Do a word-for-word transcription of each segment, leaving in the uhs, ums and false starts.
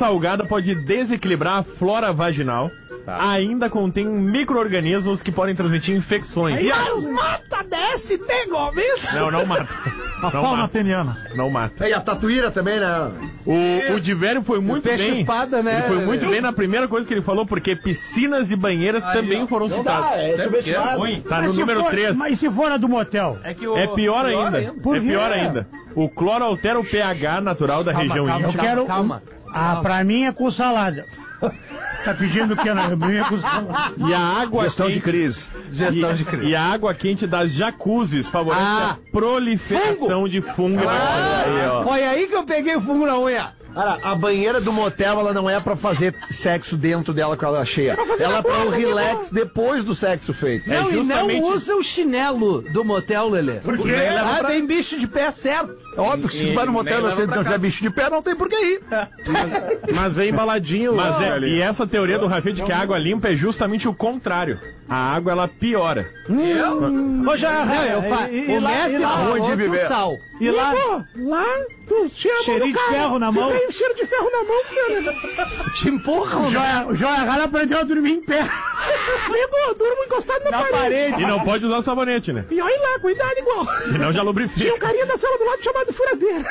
salgada pode desequilibrar a flora vaginal. Tá. Ainda contém micro-organismos que podem transmitir infecções. E as mata D S T, Gomes? Não, não mata. A não fauna mata. peniana. Não mata. E a tatuíra também, né? O, o Divério foi muito peixe bem. espada, né? Ele foi muito bem na primeira coisa que ele falou, porque piscinas e banheiras aí, também ó, foram citadas. Dá, é subestimado. Tá no número for, três. Mas se for a do motel? É, que o... é pior, pior ainda. ainda. É pior ainda. O cloro altera o pH natural da calma, região calma, íntima. Eu quero... Calma. Ah, pra mim é com salada. Tá pedindo o que na minha costela? E a água Gestão quente, de crise. Gestão e, de crise. E a água quente das jacuzzis favorece Ah, a proliferação fungo. de fungo. Ah, aí, ó. foi aí que eu peguei o fungo na unha. Cara, a banheira do motel, ela não é pra fazer sexo dentro dela com ela cheia. Ela é pra um relax depois do sexo feito. Não, É justamente... e não usa o chinelo do motel, Lelê. Por quê? Ah, pra... tem bicho de pé certo. É óbvio que se tu vai no motel e você não tiver bicho de pé, não tem por que ir. Mas vem embaladinho. Mas é, ali. e essa teoria do Rafinha de que a água limpa é justamente o contrário. A água, ela piora. Hum. Ô, já, Não, eu fa... e, e o lá, Messi e lá, falou onde que viver? o sal. E lá, Lá, tu cheira cheirinho de ferro na mão. Tem cheiro de ferro na mão, filho. Te empurram, O né? Joia, o Joia Rara aprendeu a dormir em pé. Amigo, eu durmo encostado na, Na parede. parede. E não pode usar sabonete, né? E olha lá, cuidado igual. Senão já lubrifica. Tinha um carinha da sala do lado chamado Furadeira.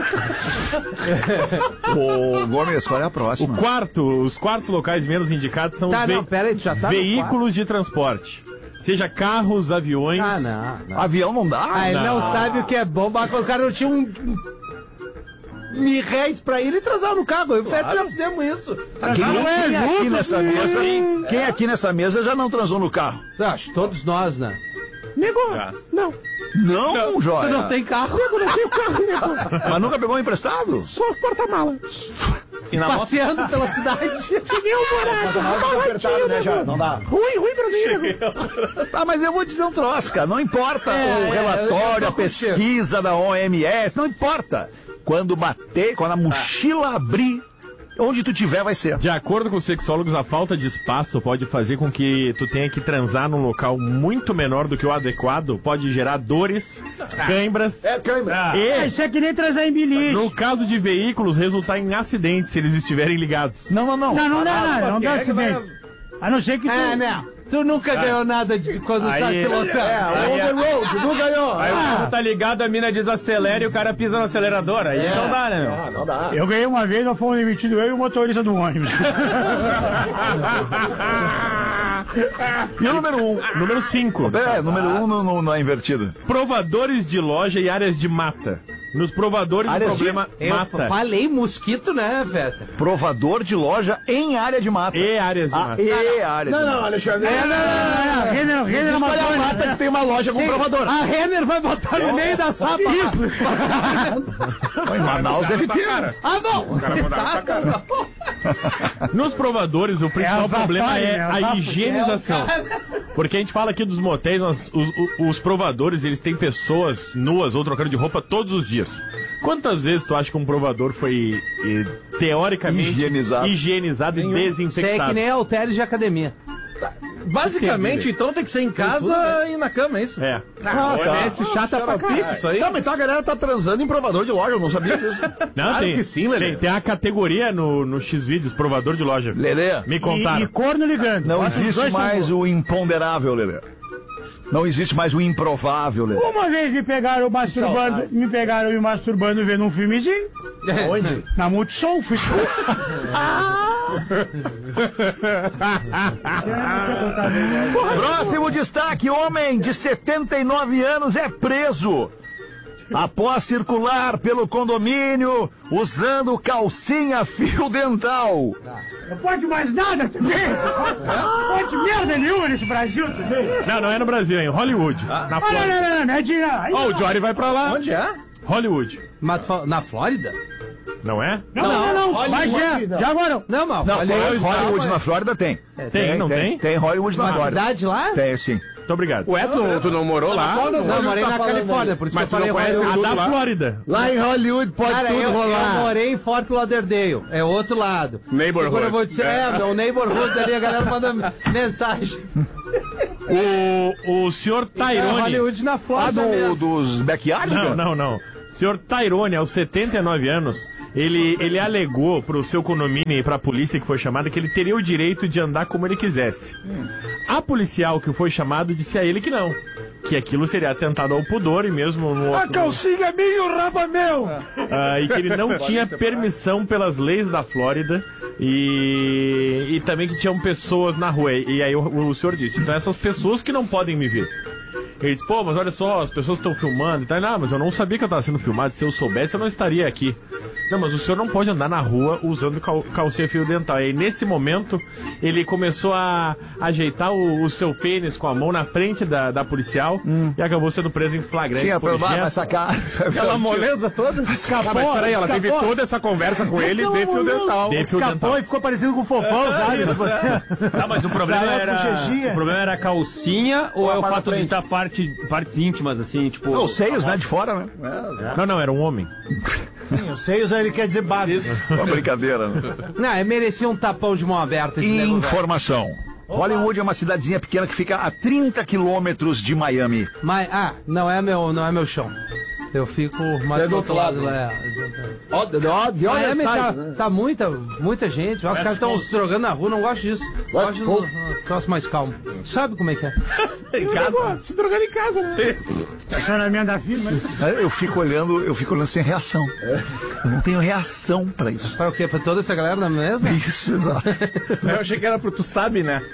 Ô, Gomes, qual é a O próxima? quarto, os quartos locais menos indicados são Tá, os ve- não, pera aí, já tá no veículos de transporte. Seja carros, aviões. Ah, não, não. Avião não dá? Ah, ele não, Não. sabe o que é bom. mas O cara não tinha um... Mil réis pra ir e transar no carro. Eu e o Feto já fizemos isso. Quem, Não é quem aqui junto, nessa sim. mesa, quem aqui nessa mesa já não transou no carro? Acho, todos nós, né? Nego, Já. não. Não, Joia. Tu não tem carro? Nego, não tenho carro, nego. Mas nunca pegou um emprestado? Só porta-mala. Passeando pela cidade. Cheguei ao morado. Barraquinho, nego. Não dá. Ruim, ruim pra mim, nego. Ah, mas eu vou te dizer um troço, cara. Não importa É, o é, eu relatório, tô a contigo. pesquisa da O M S, não importa. Quando bater, quando a mochila abrir, onde tu tiver vai ser. De acordo com os sexólogos, a falta de espaço pode fazer com que tu tenha que transar num local muito menor do que o adequado, pode gerar dores, câimbras. É, câimbra. E, Isso é que nem trazer em bilhete. no caso de veículos, resultar em acidentes se eles estiverem ligados. Não, não, não. Não, não dá nada, não dá é que vai- acidente. A não ser que tu... É, né? Tu nunca ganhou nada de quando tá Aí- pilotando. É, on the road, não ganhou. Aí o carro tá ligado, a mina desacelera e o cara pisa no acelerador. Aí não dá, né, meu? Ah, não dá. Eu ganhei uma vez, nós fomos demitidos, eu e o motorista do ônibus. E o número um? Número cinco. É, número um no, no, na invertida. Provadores de loja e áreas de mata. Nos provadores Áreas o problema Eu mata. falei mosquito, né, Feta? Provador de loja em área de mata. E áreas de Ah, mata. e área de mata. Alexandre. É, não, não, não, não. Renner, Renner Escolhe a Amazônia. mata que tem uma loja com Sim, provador. A Renner vai botar no meio da sapa. Isso. Em Manaus deve ter. Ah, não. Tá, tá bom. Nos provadores, o principal É a problema Zafari, é né? a A higienização. Porque a gente fala aqui dos motéis, mas os, os- os provadores, eles têm pessoas nuas ou trocando de roupa todos os dias. Quantas vezes tu acha que um provador foi, eh, teoricamente, Higienizado. higienizado e Isso aí é desinfectado? que nem halteres de academia. Basicamente, então tem que ser em casa e na cama, é isso? É. Ah, tá. Esse chata pra caralho. Isso aí. Tá, mas então a galera tá transando em provador de loja, eu não sabia disso. Não, Claro tem, que sim, Lelê. tem, tem a categoria no, no X-Vídeos, provador de loja. Lelê, Me E, contaram. e corno ligando. não Nossa, os existe dois são mais bons. o imponderável, Lelê. Não existe mais o improvável, Lelê. Uma vez me pegaram masturbando, me pegaram me masturbando vendo um filmezinho. Onde? Na Multissom, fui. Próximo destaque: homem de setenta e nove anos é preso após circular pelo condomínio usando calcinha fio dental. Não pode mais nada também. Não pode merda nenhuma nesse Brasil também. Não, não é no Brasil, é em Hollywood. Na Ah, não, Flórida. não, não, não, é de... aí Ó, não. o Jory vai pra lá. Onde é? Hollywood. Mas tu fala- na Flórida? Não é? Não, não, não, não, mas é, já agora. Não, mas Não, olha aí, Hollywood na Flórida tem. Tem, não tem? Tem Hollywood na uma Flórida. cidade lá? Tem, sim. Muito obrigado. Ué, tu, tu não morou lá? Não, eu morei na Califórnia, por isso Mas que eu tu não falei conhece Hollywood. A da lá? Flórida. Lá em Hollywood pode Cara, eu, eu morei em Fort Lauderdale, é outro lado. Neighborhood. Segura, eu vou dizer, é, meu neighborhood ali, a galera manda mensagem. O, o senhor É Tyrone. Hollywood na Ah, Flórida do, mesmo. dos backyards? Não, cara? não, não. senhor Tairone, aos setenta e nove anos, ele, ele alegou pro seu condomínio e pra polícia que foi chamada que ele teria o direito de andar como ele quisesse. A policial que foi chamado disse a ele que não. Que aquilo seria atentado ao pudor e mesmo no outro... A calcinha é minha e o rabo é meu! Ah, e que ele não tinha permissão pelas leis da Flórida e, e também que tinham pessoas na rua. E aí o, o senhor disse, então essas pessoas que não podem me ver. Ele disse, pô, mas olha só, as pessoas estão filmando e tal. Não, mas eu não sabia que eu estava sendo filmado. Se eu soubesse, eu não estaria aqui. Não, mas o senhor não pode andar na rua usando cal calcinha fio dental. E aí, nesse momento, ele começou a ajeitar o, o seu pênis com a mão na frente da, da policial hum. e acabou sendo preso em flagrante. Tinha pelo bar, vai sacar. Aquela moleza toda. Escapou, ah, mas peraí, ela escapou. teve toda essa conversa com ele de fio dental. De fio Escapou dental. e ficou parecendo com o fofão, sabe? Tá, mas o problema era... O problema era a calcinha ou, ou é o fato de estar parte, partes íntimas, assim, tipo... Não, os seios, né, de fora, né? É. Não, não, era um homem. Sim, os seios aí ele quer dizer base. Uma brincadeira, né? Não, é merecia um tapão de mão aberta esse nego, Informação. Hollywood é uma cidadezinha pequena que fica a trinta quilômetros de Miami. Mas, ah, não é meu, não é meu chão. Eu fico mais É do outro lado. É, exatamente. Ó, de onde Miami sai, tá, né? tá muita, muita gente. Os caras estão se drogando na rua, não gosto disso. Gosto de um troço mais calmo. Sabe como é que é? Em casa? Se drogando em casa, né? Estacionamento da firma. Eu fico olhando, eu fico olhando sem reação. Eu não tenho reação pra isso. Para o quê? Pra toda essa galera na mesa? Isso, exato. Eu achei que era pro tu sabe, né?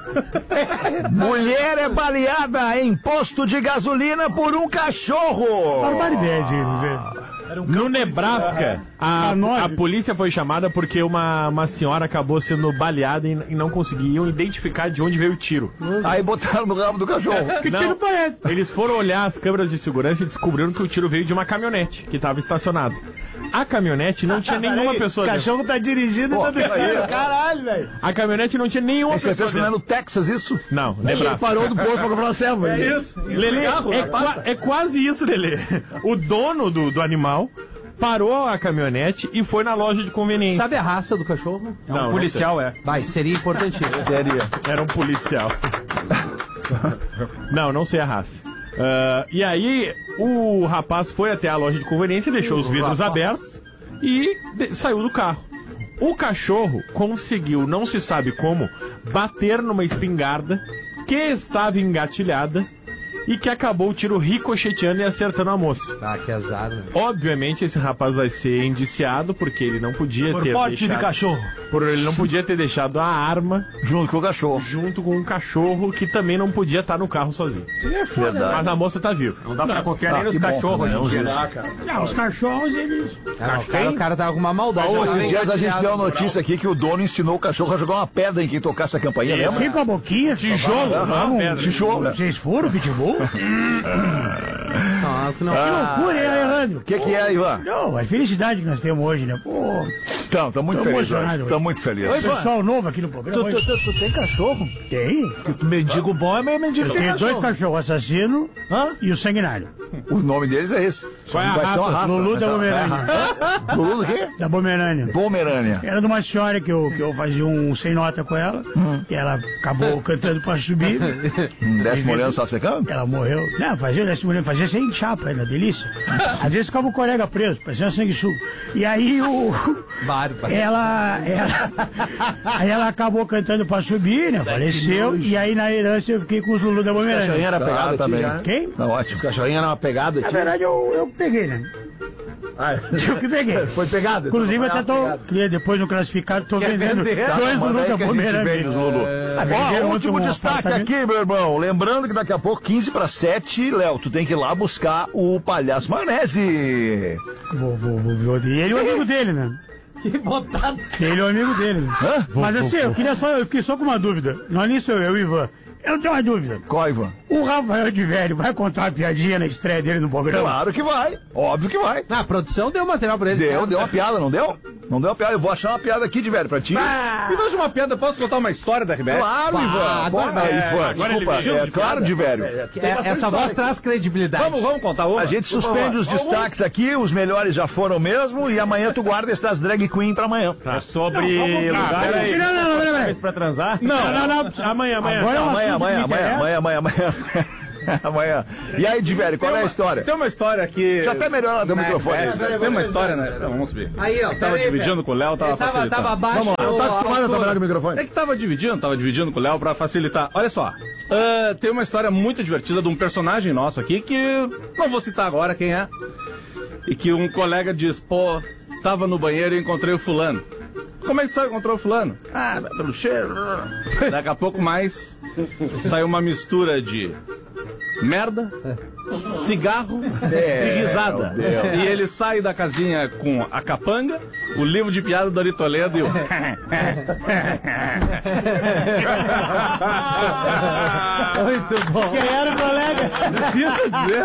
Mulher é baleada em posto de gasolina por um cachorro. Barbaridade, velho. No Nebraska, a, a polícia foi chamada porque uma, uma senhora acabou sendo baleada e, e não conseguiam identificar de onde veio o tiro. Aí botaram no rabo do cachorro. Que Não, tiro foi esse? Eles foram olhar as câmeras de segurança e descobriram que o tiro veio de uma caminhonete que estava estacionada. A caminhonete não tinha nenhuma pessoa O dentro. cachorro tá dirigindo e Pô, dando peraí. tiro. Caralho, velho. A caminhonete não tinha nenhuma Tem pessoa certeza que não é dentro. no Texas isso? Não, Nebraska. Parou do posto pra comprar uma selva. É isso. Lelê, é, qua- é quase isso, Lelê. O dono do, do animal parou a caminhonete e foi na loja de conveniência. Sabe a raça do cachorro? É um policial, é. Vai, seria importantíssimo. Seria. Era um policial. Não, não sei a raça. Ah, e aí, o rapaz foi até a loja de conveniência, deixou os vidros abertos e de- saiu do carro. O cachorro conseguiu, não se sabe como, bater numa espingarda que estava engatilhada e que acabou o tiro ricocheteando e acertando a moça. Ah, que azar, né? Obviamente, esse rapaz vai ser indiciado porque ele não podia Por ter porte de deixado... cachorro. Por ele não podia ter deixado a arma Junto com o cachorro. junto com um cachorro que também não podia estar no carro sozinho. Verdade. Mas a moça tá viva. Não dá pra confiar nem nos que bom, cachorros. né? hoje em Uns dia. isso. Não, os cachorros, eles... Ah, o, cara, o cara tava com uma maldade. Ô, Ele esses tava dias a gente engatilhado deu a no notícia aqui que o dono ensinou o cachorro a jogar uma pedra em quem tocasse a campainha, lembra? Assim com a boquinha. Tijolo, Não, não, pedra. tijolo. né? Vocês foram, pitbull? Não, que não. Que loucura, hein, Alejandro? O que, que é, Ivan? Não, a felicidade que nós temos hoje, né? Pô, Então, tô muito Tô feliz emocionado hoje. hoje. Tô muito feliz. pessoal novo aqui no programa. Tu, tu, tu, tu tem cachorro? Tem. Mendigo bom é meio mendigo Tem dois cachorros, assassino Hã? e o sanguinário. O nome deles é esse. Qual é a Vai ser uma raça? raça. Lulu vai ser da uma- Pomerânia. Hã? Lulu do quê? Da Pomerânia. Pomerânia. Era de uma senhora que eu, que eu fazia um sem nota com ela. E ela acabou cantando pra subir. Hum, Desce molhando, só secando? Ela morreu. Não, fazia, fazia, fazia sem chapa, era delícia. Às vezes ficava o colega preso, parecia um sanguessuga. E aí o. Bárbaro. Ela, ela. Aí ela acabou cantando pra subir, né? Faleceu. E aí na herança eu fiquei com os Lulu da Cachorrinho Pomerânia. era pegado a tá ti bem. já? Quem? Tá ótimo. Os cachorrinhos eram uma pegada a Na ti? verdade eu, eu peguei, né? Ah, Eu que peguei. foi pegado? Inclusive Então até foi uma tô. pegada. Queria depois no classificado, tô Quer vendendo vender? dois Manda Lulu aí da que a gente Pomerânia. vende os Lulu. Ah, Ó, venderam último ontem um destaque apartamento. aqui, meu irmão. Lembrando que daqui a pouco, quinze para sete, Léo, tu tem que ir lá buscar o Palhaço Maionese. Vou, vou, vou ver. E ele é o amigo dele, né? Que botada. Ele é o amigo dele. Né? Hã? Mas assim, eu queria só, eu fiquei só com uma dúvida. Não é nem sou eu, Ivan. Eu tenho uma dúvida. Qual, Ivan? O Rafael de Velho vai contar uma piadinha na estreia dele no programa? Claro que vai. Óbvio que vai. Ah, a produção deu material pra ele. Deu, certo? deu uma piada, não deu? Não deu uma piada. Eu vou achar uma piada aqui de velho pra ti. Me faz uma piada, posso contar uma história da R B S? Claro, Ivan. agora Bora, não. Ivan. agora Desculpa. ele veio É de claro de velho. É, essa voz traz credibilidade. Vamos, vamos contar uma? A gente suspende os destaques aqui, os melhores já foram mesmo, e amanhã tu guarda essas drag queen pra amanhã. É sobre Não, lugares não, não, não, não. pra transar? Não, não, não. Amanhã, amanhã. Agora é um Amanhã, assunto que amanhã, me amanhã, interessa. amanhã, amanhã, amanhã. Amanhã. E aí, Diverio, qual é a história? Tem uma história que... Já tá melhor lá do microfone. É, tem uma história, né? Então, vamos ver. Aí, ó. Tava dividindo com o Léo, tava Tava, facilitando. tava abaixo. Vamos lá, eu tô acostumado a trabalhar com o É microfone. que tava dividindo, tava dividindo com o Léo pra facilitar. Olha só, uh, tem uma história muito divertida de um personagem nosso aqui que não vou citar agora quem é. E que um colega diz, pô, tava no banheiro e encontrei o fulano. Como é que tu sabe que encontrou o fulano? Ah, pelo cheiro. Daqui a pouco mais saiu uma mistura de merda, cigarro e risada. E ele sai da casinha com a capanga, o livro de piada do Ari Toledo e o... Muito bom. Quem era o colega? Precisa dizer.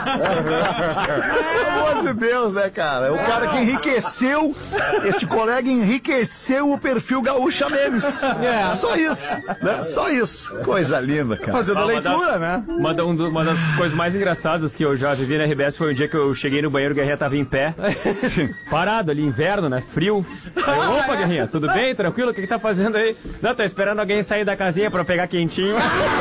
Pelo amor de Deus, né, cara? O cara que enriqueceu, este colega enriqueceu o perfil Gaúcha Memes. É. Só isso, né? Só isso. Coisa linda, cara. Fazendo a Uma leitura, das- né? Uma, da- um do- uma das coisas mais engraçadas que eu já vivi na R B S foi um dia que eu cheguei no banheiro, o Guerrinha tava em pé, parado ali, inverno, né? Frio. Aí eu, opa, Guerrinha, tudo bem? Tranquilo? O que que tá fazendo aí? Não, tô esperando alguém sair da casinha pra eu pegar quentinho.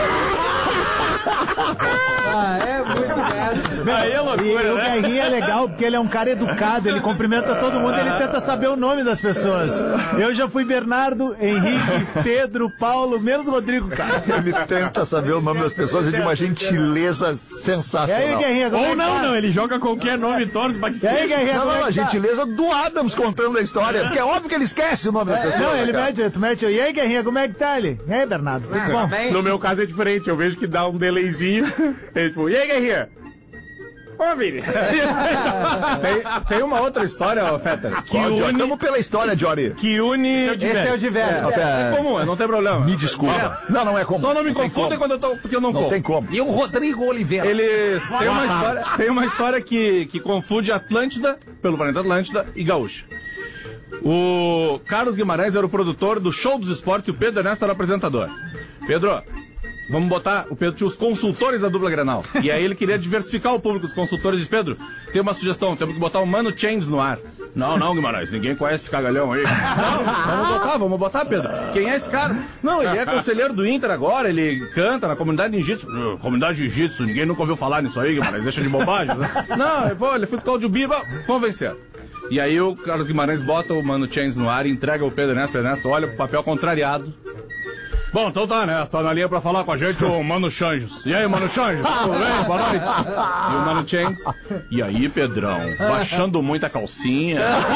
Ah, é muito merda. Aí é E loucura, o né? Guerrinha é legal porque ele é um cara educado, ele cumprimenta todo mundo, ele tenta saber o nome das pessoas. Eu já fui Bernardo, Henrique, Pedro, Paulo, menos Rodrigo, cara. Ele tenta saber o nome das pessoas e de uma gentileza E sensacional. aí, Guerrinha, como é Ou que não, tá? não, ele joga qualquer nome e torce pra que E aí, seja. Guerrinha, Não, como não, é a que tá? gentileza do Adams contando a história, porque é óbvio que ele esquece o nome das pessoas. Não, né, ele cara? mete, tu mete. E aí, Guerrinha, como é que tá ali? E aí, Bernardo, tudo bom? No meu caso é diferente, eu vejo que dá um delayzinho. Ele tipo, e aí, Guerrinha? Ô, Vini. Tem, tem uma outra história, ó, Fetter, que Ó, Jory, une... Tamo pela história, Jory. Que une... Esse é o Diverio. É comum, não tem problema. Me desculpa. Não, não é como. Só não me tem confundem como. quando eu tô... Porque eu não, Não como. tem como. E o Rodrigo Oliveira. Ele tem uma história, tem uma história que, que confunde Atlântida, pelo planeta Atlântida, e Gaúcha. O Carlos Guimarães era o produtor do Show dos Esportes e o Pedro Ernesto era o apresentador. Pedro, vamos botar... O Pedro tinha os consultores da dupla Grenal. E aí ele queria diversificar o público dos consultores. Diz, Pedro, tem uma sugestão, temos que botar o Mano Chains no ar. Não, não, Guimarães, ninguém conhece esse cagalhão aí. Não, vamos botar, vamos botar, Pedro. Quem é esse cara? Não, ele é conselheiro do Inter agora, ele canta na comunidade de jiu-jitsu. Uh, Comunidade de jiu-jitsu, ninguém nunca ouviu falar nisso aí, Guimarães, deixa de bobagem, né? Não, pô, ele foi com o de Biba, convencer. E aí o Carlos Guimarães bota o Mano Chains no ar e entrega o Pedro Ernesto. Pedro Ernesto olha pro papel contrariado. Bom, então tá, né? Tá na linha pra falar com a gente o Mano Changes. E aí, Mano Changes? Tudo bem? Boa noite. E o Mano Changes. E aí, Pedrão? Baixando muito a calcinha.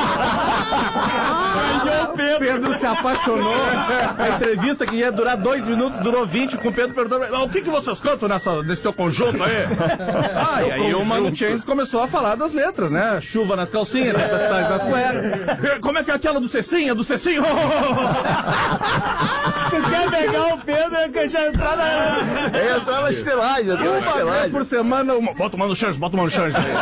Pedro. Pedro se apaixonou. A entrevista que ia durar dois minutos, durou vinte, com o Pedro perguntando, "Ah, o que, que vocês cantam nessa, nesse teu conjunto aí?" Ah, e aí o Mano Changes começou a falar das letras, né? Chuva nas calcinhas, tempestade nas cuecas. Como é que é aquela do Cecinha, do Cecinho? Tu quer pegar o Pedro e já entrar na... É entrar na estelagem, entrar na Uma vez estelagem. por semana, uma... bota o Mano Changes, bota o Mano Changes aí.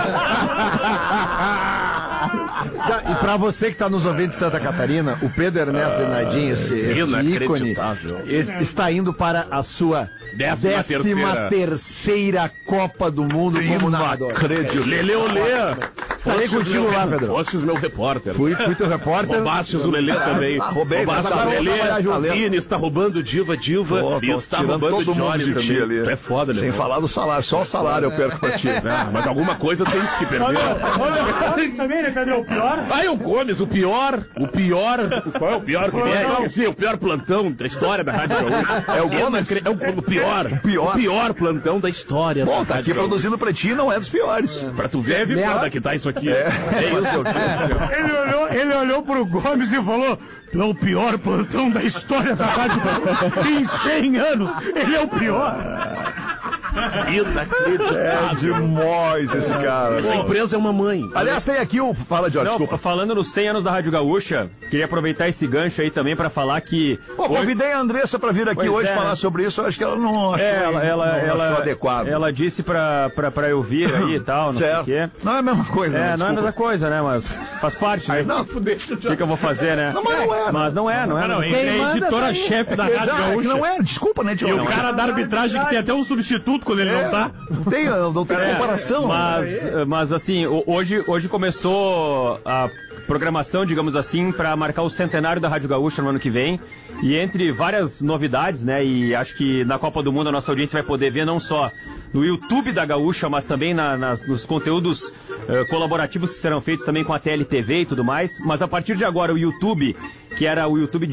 E pra você que tá nos ouvindo de Santa Catarina, o Pedro Ernesto Denardim, esse, esse ícone, Inacreditável. es- está indo para a sua Décima décima terceira Copa do Mundo como narrador. Acredito. Lele Olê. Estarei contigo lá, Pedro. Fostes meu repórter. Fui, fui teu repórter. Roubastes o Lelê também. Ah, roubei, mas Roubastes agora o vamos Lelê. trabalhar junto. A Vini está roubando Diva, Diva. Tô, e tô está tirando roubando todo mundo Johnny de ti também. ali. Tu é foda, Sem Lelê. falar do salário, só o salário eu perco pra ti. Ah, mas alguma coisa tem que se perder. Olha, também, né, Pedro? O pior. Aí o Gomes, o pior, o pior. Qual é o pior que é? Esqueci, o pior plantão da história da Rádio Gaúcha. É o Gomes? Inacre- É o, o pior. O pior. O pior plantão da história. Bom, da tá Rádio aqui Gaúcha. produzindo pra ti, não é dos piores. Pra tu ver a vibrada que tá isso aqui. É, isso. Ele olhou, ele olhou pro Gomes e falou: "Tu é o pior plantão da história da Rádio Gaúcha. Em cem anos, ele é o pior." Inacreditável. É demais esse cara. Essa empresa é uma mãe. Aliás, tem aqui o... Fala, Jorge, Não, desculpa. falando nos cem anos da Rádio Gaúcha, queria aproveitar esse gancho aí também pra falar que... Pô, convidei a Andressa pra vir aqui Pois hoje é. falar sobre isso. Eu acho que ela não achou, É, ela, ela, não ela, achou adequado. ela disse pra, pra, pra eu vir aí e tal, não certo. sei o quê. Não é a mesma coisa, É, né? não é a Desculpa. mesma coisa, né? Mas faz parte, né? Não, O que, que eu vou fazer, né? Não, mas não é, né? Mas não é, não é. Não, não. é, Quem é manda editora-chefe da Rádio Exato, é que Gaúcha. não é, desculpa, né, E Diogo? o cara da arbitragem que tem até um substituto quando ele não tá. Não tem, não tem comparação. né? Mas, mas assim, o- hoje, hoje começou a programação, digamos assim, para marcar o centenário da Rádio Gaúcha no ano que vem. E entre várias novidades, né? E acho que na Copa do Mundo a nossa audiência vai poder ver não só no YouTube da Gaúcha, mas também na, nas, nos conteúdos uh, colaborativos que serão feitos também com a T L T V e tudo mais. Mas a partir de agora o YouTube, que era o YouTube